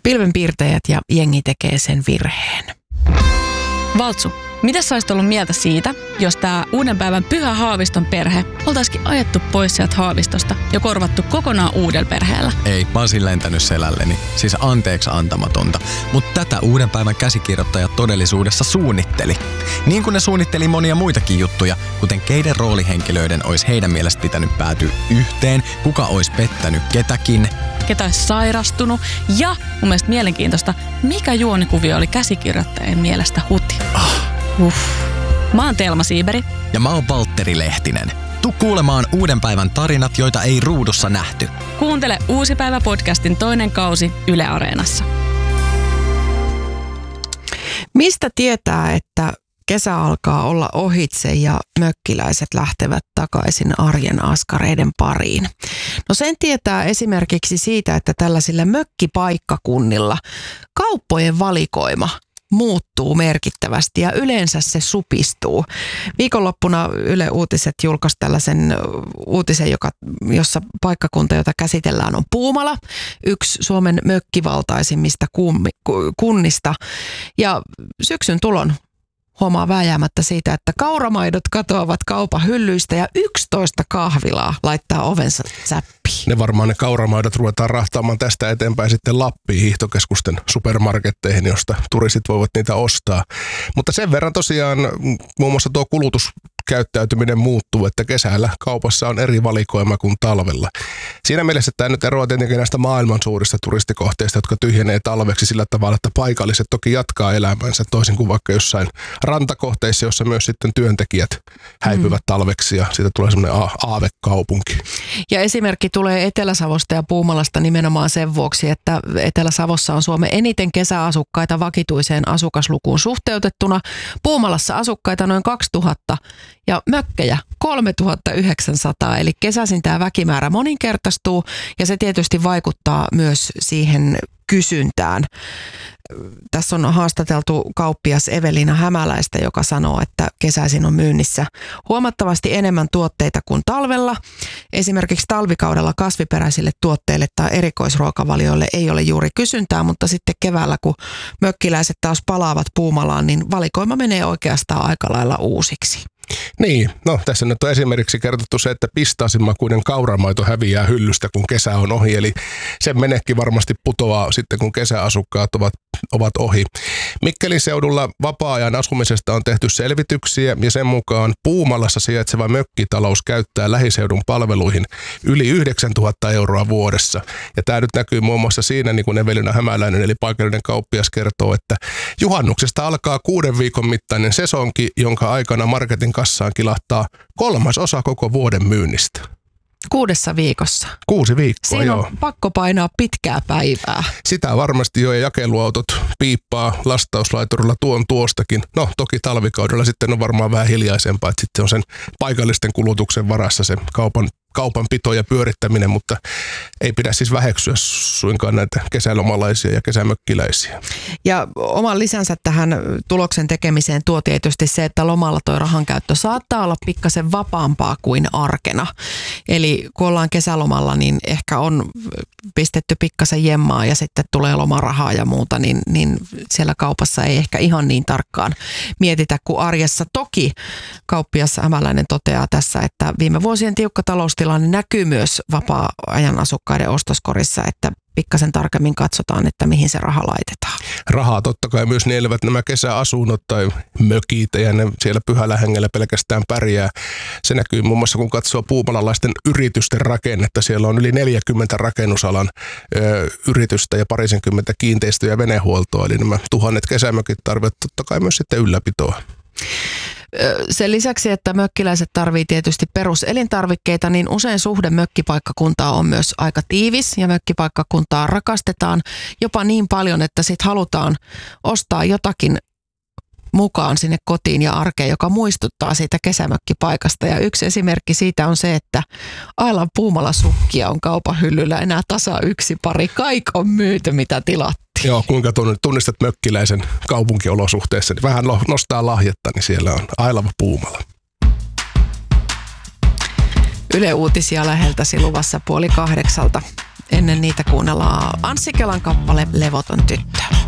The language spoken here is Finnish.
pilvenpiirtäjät ja jengi tekee sen virheen. Valtsu, mitä sä olisit ollut mieltä siitä, jos tää uuden päivän Pyhä Haaviston perhe oltaisikin ajettu pois sieltä Haavistosta ja korvattu kokonaan uudella perheellä? Ei, mä oon lentänyt selälleni. Siis anteeksi antamatonta. Mutta tätä uuden päivän käsikirjoittaja todellisuudessa suunnitteli. Niin kuin ne suunnitteli monia muitakin juttuja, kuten keiden roolihenkilöiden olisi heidän mielestä pitänyt päätyä yhteen, kuka olisi pettänyt ketäkin, ketä olisi sairastunut ja mun mielestä mielenkiintoista, mikä juonikuvio oli käsikirjoittajien mielestä huti. Mä oon Telma Siiberi. Ja mä oon Valtteri Lehtinen. Tuu kuulemaan uuden päivän tarinat, joita ei ruudussa nähty. Kuuntele Uusi päivä podcastin toinen kausi Yle Areenassa. Mistä tietää, että kesä alkaa olla ohitse ja mökkiläiset lähtevät takaisin arjen askareiden pariin? No sen tietää esimerkiksi siitä, että tällaisilla mökkipaikkakunnilla kauppojen valikoima muuttuu merkittävästi ja yleensä se supistuu. Viikonloppuna Yle Uutiset julkaisi tällaisen uutisen, jossa paikkakunta, jota käsitellään, on Puumala, yksi Suomen mökkivaltaisimmista kunnista. Ja syksyn tulon huomaa vääjäämättä siitä, että kauramaidot katoavat kaupan hyllyistä ja 11 kahvilaa laittaa ovensa säppiin. Ne kauramaidot ruvetaan rahtaamaan tästä eteenpäin sitten Lappiin hiihtokeskusten supermarketteihin, josta turistit voivat niitä ostaa. Mutta sen verran tosiaan muun muassa tuo kulutuskäyttäytyminen muuttuu, että kesällä kaupassa on eri valikoima kuin talvella. Siinä mielessä tämä nyt eroaa tietenkin näistä maailman suurista turistikohteista, jotka tyhjenee talveksi sillä tavalla, että paikalliset toki jatkaa elämänsä toisin kuin vaikka jossain rantakohteissa, jossa myös sitten työntekijät häipyvät talveksi ja siitä tulee semmoinen aavekaupunki. Ja esimerkki tulee Etelä-Savosta ja Puumalasta nimenomaan sen vuoksi, että Etelä-Savossa on Suomen eniten kesäasukkaita vakituiseen asukaslukuun suhteutettuna. Puumalassa asukkaita noin 2000 ja mökkejä 3900, eli kesäisin tämä väkimäärä moninkertaistuu ja se tietysti vaikuttaa myös siihen kysyntään. Tässä on haastateltu kauppias Evelina Hämäläistä, joka sanoo, että kesäisin on myynnissä huomattavasti enemmän tuotteita kuin talvella. Esimerkiksi talvikaudella kasviperäisille tuotteille tai erikoisruokavalioille ei ole juuri kysyntää, mutta sitten keväällä, kun mökkiläiset taas palaavat Puumalaan, niin valikoima menee oikeastaan aika lailla uusiksi. Niin, no tässä nyt on esimerkiksi kerrottu se, että pistaasinmakuinen kauramaito häviää hyllystä, kun kesä on ohi. Eli sen menekki varmasti putoaa sitten, kun kesäasukkaat ovat ohi. Mikkelin seudulla vapaa-ajan asumisesta on tehty selvityksiä ja sen mukaan Puumalassa sijaitseva mökkitalous käyttää lähiseudun palveluihin yli 9000 euroa vuodessa. Ja tämä nyt näkyy muun muassa siinä, niin kuin Evelina Hämäläinen eli paikallinen kauppias kertoo, että juhannuksesta alkaa 6 viikon mittainen sesonki, jonka aikana marketin kassaan kilahtaa 1/3 koko vuoden myynnistä. 6 viikossa. 6 viikkoa, siinä on pakko painaa pitkää päivää. Sitä varmasti jo, ja jakeluautot piippaa lastauslaiturilla tuostakin. No toki talvikaudella sitten on varmaan vähän hiljaisempaa, että sitten on sen paikallisten kulutuksen varassa se kaupanpito ja pyörittäminen, mutta ei pidä siis väheksyä suinkaan näitä kesälomalaisia ja kesämökkiläisiä. Ja oman lisänsä tähän tuloksen tekemiseen tuo tietysti se, että lomalla toi rahankäyttö saattaa olla pikkasen vapaampaa kuin arkena. Eli kun ollaan kesälomalla, niin ehkä on pistetty pikkasen jemmaa ja sitten tulee lomarahaa ja muuta, niin siellä kaupassa ei ehkä ihan niin tarkkaan mietitä kuin arjessa. Toki kauppias Hämäläinen toteaa tässä, että viime vuosien tiukka taloustilanne näkyy myös vapaa-ajan asukkaiden ostoskorissa, että pikkasen tarkemmin katsotaan, että mihin se raha laitetaan. Rahaa totta kai myös nielevät nämä kesäasunnot tai mökit, ja ne siellä pyhällä hengellä pelkästään pärjää. Se näkyy muun muassa, kun katsoo puumalalaisten yritysten rakennetta. Siellä on yli 40 rakennusalan yritystä ja parisenkymmentä kiinteistö- ja venehuoltoa. Eli nämä 1000 kesämökit tarvitsevat totta kai myös sitten ylläpitoa. Sen lisäksi, että mökkiläiset tarvii tietysti peruselintarvikkeita, niin usein suhde mökkipaikkakuntaa on myös aika tiivis ja mökkipaikkakuntaa rakastetaan jopa niin paljon, että sit halutaan ostaa jotakin mukaan sinne kotiin ja arkeen, joka muistuttaa siitä kesämökkipaikasta. Ja yksi esimerkki siitä on se, että Ailan Puumala-sukkia on kaupan hyllyllä enää tasa 1 pari. Kaik on myyty, mitä tilattiin. Joo, kuinka tunnistat mökkiläisen kaupunkiolosuhteessa, niin vähän nostaa lahjetta, niin siellä on Ailava Puumala. Yle Uutisia läheltä luvassa 7:30. Ennen niitä kuunnellaan Anssi Kelan kappale Levoton tyttö.